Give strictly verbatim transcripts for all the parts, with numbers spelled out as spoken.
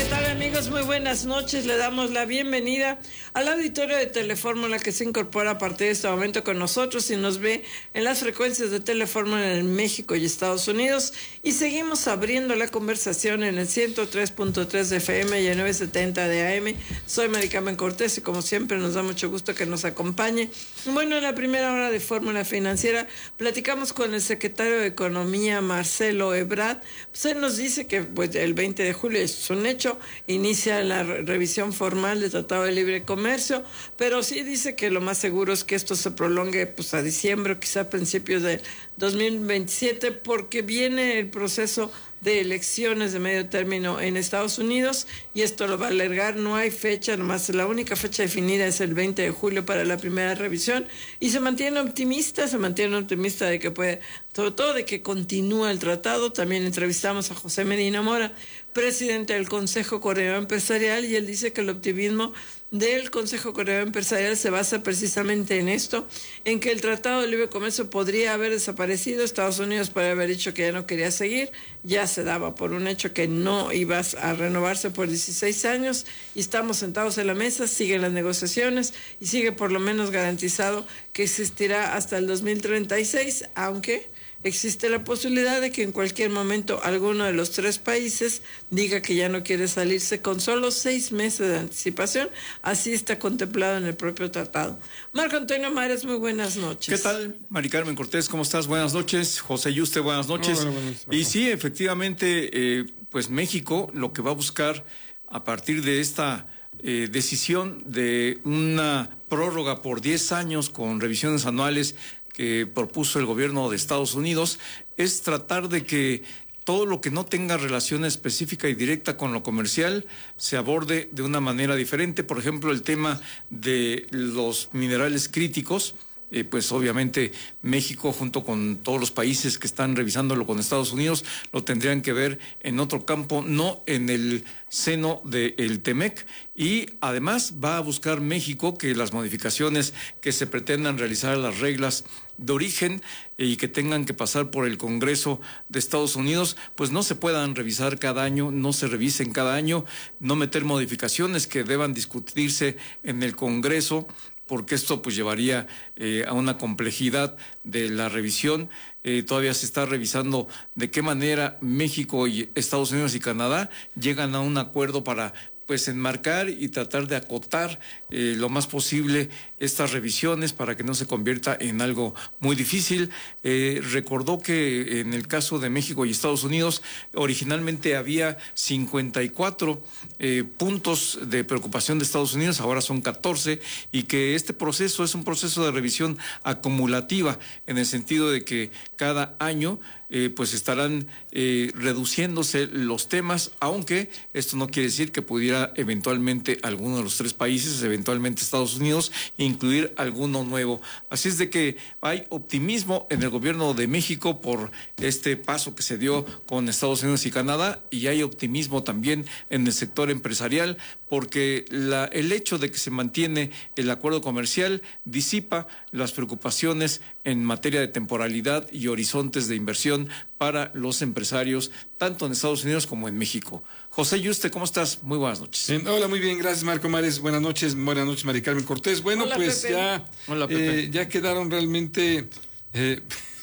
tal, amigos? Muy buenas noches. Le damos la bienvenida al auditorio de Telefórmula que se incorpora a partir de este momento con nosotros y nos ve en las frecuencias de Telefórmula en México y Estados Unidos. Y seguimos abriendo la conversación en el ciento tres punto tres de F M y el novecientos setenta de A M. Soy Mari Carmen Cortés y como siempre nos da mucho gusto que nos acompañe. Bueno, en la primera hora de Fórmula Financiera platicamos con el secretario de Economía, Marcelo Ebrard. Pues él nos dice que pues, el veinte de julio es un hecho, inicia la re revisión formal del Tratado de Libre Comercio, pero sí dice que lo más seguro es que esto se prolongue pues, a diciembre o quizá a principios de dos mil veintisiete, porque viene el proceso de elecciones de medio término en Estados Unidos y esto lo va a alargar. No hay fecha, nomás la única fecha definida es el veinte de julio para la primera revisión y se mantiene optimista, se mantiene optimista de que puede, sobre todo de que continúa el tratado. También entrevistamos a José Medina Mora, presidente del Consejo Coreano Empresarial, y él dice que el optimismo del Consejo Coreano Empresarial se basa precisamente en esto, en que el Tratado de Libre Comercio podría haber desaparecido, Estados Unidos podría haber dicho que ya no quería seguir, ya se daba por un hecho que no iba a renovarse por dieciséis años y estamos sentados en la mesa, siguen las negociaciones y sigue por lo menos garantizado que existirá hasta el dos mil treinta y seis, aunque existe la posibilidad de que en cualquier momento alguno de los tres países diga que ya no quiere salirse con solo seis meses de anticipación. Así está contemplado en el propio tratado. Marco Antonio Mares, muy buenas noches. ¿Qué tal, Mari Carmen Cortés? ¿Cómo estás? Buenas noches. José Yuste, buenas noches. No, bueno, bueno, y sí, efectivamente, eh, pues México lo que va a buscar a partir de esta eh, decisión de una prórroga por diez años con revisiones anuales que propuso el gobierno de Estados Unidos, es tratar de que todo lo que no tenga relación específica y directa con lo comercial se aborde de una manera diferente. Por ejemplo, el tema de los minerales críticos, eh, pues obviamente México junto con todos los países que están revisándolo con Estados Unidos lo tendrían que ver en otro campo, no en el seno del TEMEC, y además va a buscar México que las modificaciones que se pretendan realizar a las reglas de origen y que tengan que pasar por el Congreso de Estados Unidos, pues no se puedan revisar cada año, no se revisen cada año, no meter modificaciones que deban discutirse en el Congreso, porque esto pues llevaría eh, a una complejidad de la revisión. Eh, todavía se está revisando de qué manera México y Estados Unidos y Canadá llegan a un acuerdo para pues enmarcar y tratar de acotar eh, lo más posible estas revisiones para que no se convierta en algo muy difícil. Eh, recordó que en el caso de México y Estados Unidos originalmente había cincuenta y cuatro eh, puntos de preocupación de Estados Unidos, ahora son catorce, y que este proceso es un proceso de revisión acumulativa en el sentido de que cada año Eh, pues estarán eh, reduciéndose los temas, aunque esto no quiere decir que pudiera eventualmente alguno de los tres países, eventualmente Estados Unidos, incluir alguno nuevo. Así es de que hay optimismo en el gobierno de México por este paso que se dio con Estados Unidos y Canadá, y hay optimismo también en el sector empresarial, porque la, el hecho de que se mantiene el acuerdo comercial disipa las preocupaciones en materia de temporalidad y horizontes de inversión para los empresarios, tanto en Estados Unidos como en México. José Yuste, ¿cómo estás? Muy buenas noches. Eh, hola, muy bien, gracias Marco Mares. Buenas noches, buenas noches Mari Carmen Cortés. Bueno, hola, pues Pepe. ya, hola, Pepe. Eh, ya quedaron realmente... Eh,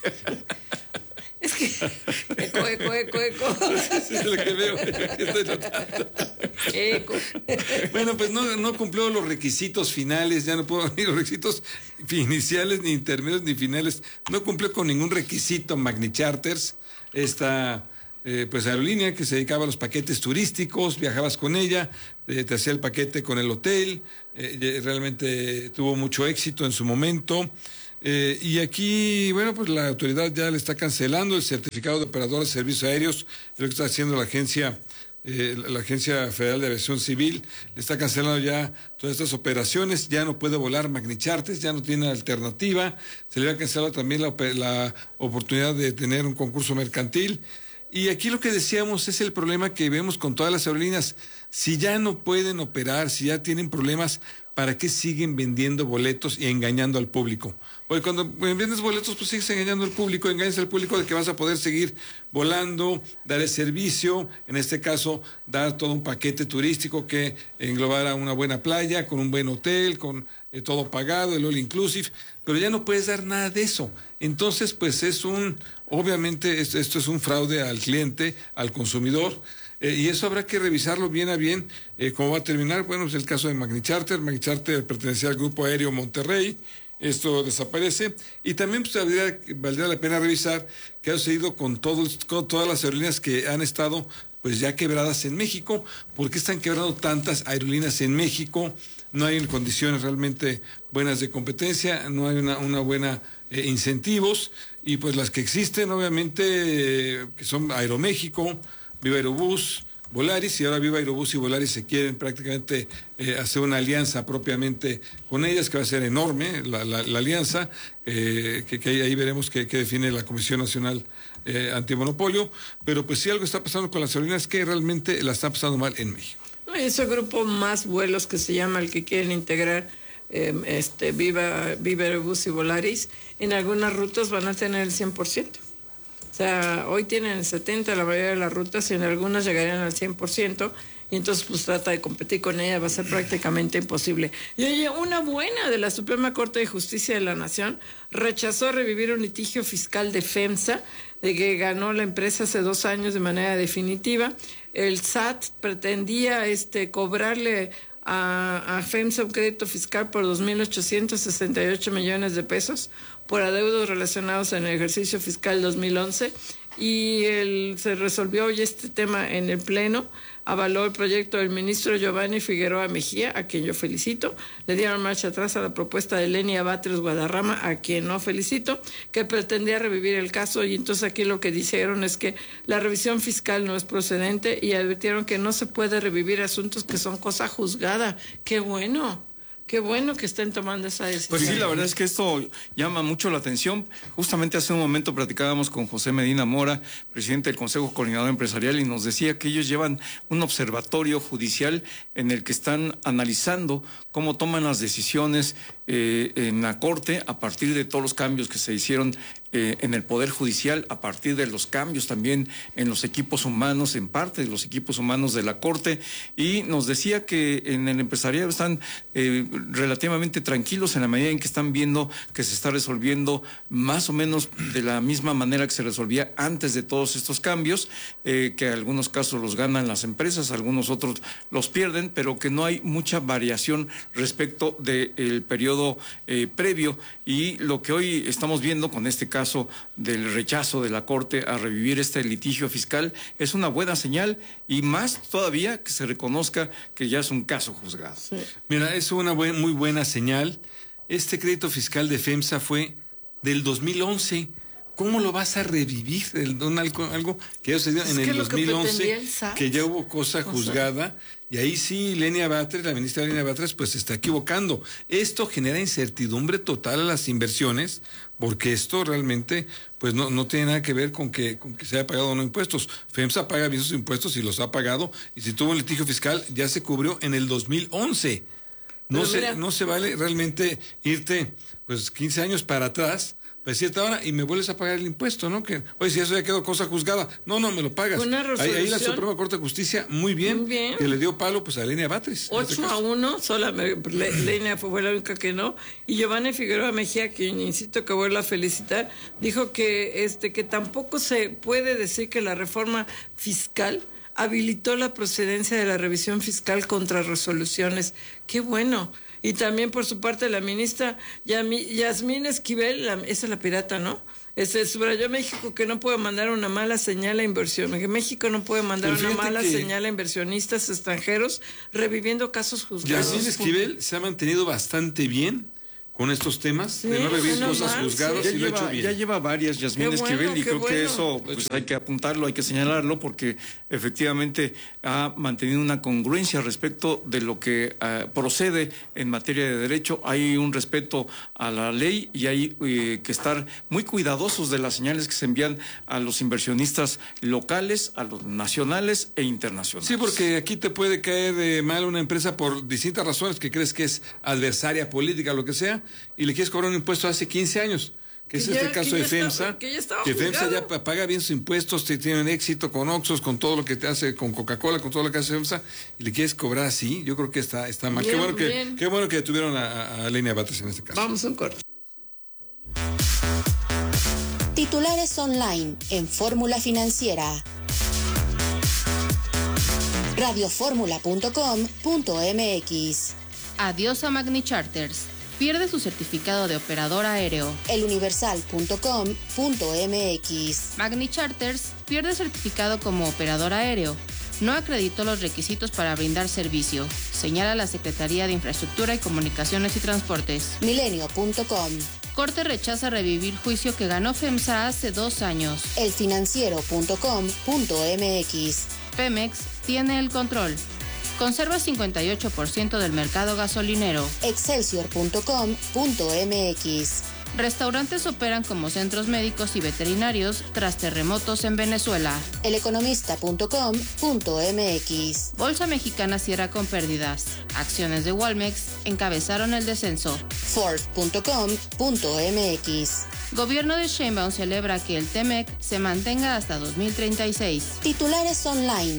Es que eco, eco, eco, eco. Sí, es lo que veo, que estoy notando. Eco. Bueno, pues no, no cumplió los requisitos finales, ya no puedo ni los requisitos iniciales, ni intermedios, ni finales. No cumplió con ningún requisito Magni Charters, esta eh, pues aerolínea que se dedicaba a los paquetes turísticos, viajabas con ella, eh, te hacía el paquete con el hotel, eh, realmente tuvo mucho éxito en su momento. Eh, y aquí, bueno, pues la autoridad ya le está cancelando el certificado de operador de servicios aéreos, es lo que está haciendo la agencia, eh, la Agencia Federal de Aviación Civil, le está cancelando ya todas estas operaciones, ya no puede volar Magni Charters, ya no tiene alternativa, se le ha cancelado también la, la oportunidad de tener un concurso mercantil. Y aquí lo que decíamos es el problema que vemos con todas las aerolíneas. Si ya no pueden operar, si ya tienen problemas, ¿para qué siguen vendiendo boletos y engañando al público? Porque cuando vendes boletos, pues sigues engañando al público, engañas al público de que vas a poder seguir volando, dar el servicio, en este caso, dar todo un paquete turístico que englobara una buena playa, con un buen hotel, con eh, todo pagado, el all inclusive, pero ya no puedes dar nada de eso. Entonces, pues es un, obviamente, es, esto es un fraude al cliente, al consumidor, eh, y eso habrá que revisarlo bien a bien. Eh, ¿Cómo va a terminar? Bueno, es el caso de Magnicharter. Magnicharter pertenecía al Grupo Aéreo Monterrey. Esto desaparece. Y también pues, valdría, valdría la pena revisar qué ha sucedido con, todos, con todas las aerolíneas que han estado pues ya quebradas en México. ¿Por qué están quebrando tantas aerolíneas en México? No hay condiciones realmente buenas de competencia, no hay una, una buena eh, incentivos. Y pues las que existen, obviamente, eh, que son Aeroméxico, Viva Aerobús, Volaris, y ahora Viva Aerobús y Volaris se quieren prácticamente eh, hacer una alianza propiamente con ellas, que va a ser enorme la, la, la alianza, eh, que, que ahí, ahí veremos qué define la Comisión Nacional eh, Antimonopolio, pero pues sí algo está pasando con las aerolíneas que realmente la está pasando mal en México. Ese grupo Más Vuelos, que se llama el que quieren integrar eh, este Viva, Viva Aerobús y Volaris, en algunas rutas van a tener el cien por ciento. O sea, hoy tienen el setenta por ciento la mayoría de las rutas y en algunas llegarían al cien por ciento y entonces pues trata de competir con ella, va a ser prácticamente imposible. Y oye, una buena de la Suprema Corte de Justicia de la Nación rechazó revivir un litigio fiscal de FEMSA, de que ganó la empresa hace dos años de manera definitiva. El S A T pretendía este, cobrarle a, a FEMSA un crédito fiscal por dos mil ochocientos sesenta y ocho millones de pesos por adeudos relacionados en el ejercicio fiscal dos mil once, y el, se resolvió hoy este tema en el Pleno. Avaló el proyecto del ministro Giovanni Figueroa Mejía, a quien yo felicito. Le dieron marcha atrás a la propuesta de Lenia Batres Guadarrama, a quien no felicito, que pretendía revivir el caso, y entonces aquí lo que dijeron es que la revisión fiscal no es procedente y advirtieron que no se puede revivir asuntos que son cosa juzgada. ¡Qué bueno! Qué bueno que estén tomando esa decisión. Pues sí, la verdad es que esto llama mucho la atención. Justamente hace un momento platicábamos con José Medina Mora, presidente del Consejo Coordinador Empresarial, y nos decía que ellos llevan un observatorio judicial en el que están analizando cómo toman las decisiones eh, en la Corte a partir de todos los cambios que se hicieron eh, en el Poder Judicial, a partir de los cambios también en los equipos humanos, en parte de los equipos humanos de la Corte, y nos decía que en el empresariado están eh, relativamente tranquilos en la medida en que están viendo que se está resolviendo más o menos de la misma manera que se resolvía antes de todos estos cambios, eh, que algunos casos los ganan las empresas, algunos otros los pierden, pero que no hay mucha variación respecto del periodo eh, previo, y lo que hoy estamos viendo con este caso del rechazo de la Corte a revivir este litigio fiscal es una buena señal, y más todavía que se reconozca que ya es un caso juzgado. Sí. Mira, es una buen, muy buena señal. Este crédito fiscal de FEMSA fue del dos mil once. ¿Cómo lo vas a revivir? El, algo, algo que ya sucedió en el dos mil once, que, que ya hubo cosa juzgada, y ahí sí Lenia Batres, la ministra Lenia Batres, pues se está equivocando. Esto genera incertidumbre total a las inversiones, porque esto realmente pues no, no tiene nada que ver con que, con que se haya pagado o no impuestos. FEMSA paga bien sus impuestos y los ha pagado, y si tuvo un litigio fiscal ya se cubrió en el dos mil once. No se, no se vale realmente irte pues quince años para atrás, pues cierta hora, y me vuelves a pagar el impuesto, ¿no? Que, oye, si eso ya quedó cosa juzgada, no, no, me lo pagas. Ahí, ahí la Suprema Corte de Justicia, muy bien, muy bien, que le dio palo pues a Lenia Batres. ocho a uno, solamente Lenia fue la única que no, y Giovanni Figueroa Mejía, que insisto que vuelvo a felicitar, dijo que, este, que tampoco se puede decir que la reforma fiscal habilitó la procedencia de la revisión fiscal contra resoluciones. ¡Qué bueno! Y también por su parte la ministra Yasmín Esquivel, la, esa es la pirata, ¿no? Este, subrayó México que no puede mandar una mala señal a inversión, que México no puede mandar una mala señal a inversionistas extranjeros reviviendo casos juzgados. Yasmín Esquivel se ha mantenido bastante bien con estos temas, sí, de no revivir no cosas mal, juzgadas, sí. y lo lleva, ha hecho bien. Ya lleva varias Yasmín Esquivel, bueno, y creo bueno. que eso pues, hay que apuntarlo, hay que señalarlo, porque efectivamente ha mantenido una congruencia respecto de lo que uh, procede en materia de derecho. Hay un respeto a la ley y hay eh, que estar muy cuidadosos de las señales que se envían a los inversionistas locales, a los nacionales e internacionales. Sí, porque aquí te puede caer de mal una empresa por distintas razones, que crees que es adversaria política, lo que sea, y le quieres cobrar un impuesto hace quince años. Que es este caso de FEMSA, que, ya que FEMSA ya paga bien sus impuestos, tienen éxito con Oxxos, con todo lo que te hace, con Coca-Cola, con todo lo que hace FEMSA, y le quieres cobrar así, yo creo que está, está mal. Bien, qué bueno que, qué bueno que detuvieron a, a Lenia Batres en este caso. Vamos a un corte. Titulares online en Fórmula Financiera. radioformula punto com punto m x. Adiós a Magni Charters. Pierde su certificado de operador aéreo. eluniversal punto com punto m x. Magni Charters pierde certificado como operador aéreo. No acreditó los requisitos para brindar servicio, señala la Secretaría de Infraestructura y Comunicaciones y Transportes. milenio punto com. Corte rechaza revivir juicio que ganó FEMSA hace dos años. elfinanciero punto com punto m x. Pemex tiene el control. Conserva cincuenta y ocho por ciento del mercado gasolinero. excelsior punto com punto m x. Restaurantes operan como centros médicos y veterinarios tras terremotos en Venezuela. eleconomista punto com punto m x. Bolsa Mexicana cierra con pérdidas. Acciones de Walmex encabezaron el descenso. Forbes punto com punto m x. Gobierno de Sheinbaum celebra que el T M E C se mantenga hasta dos mil treinta y seis. Titulares online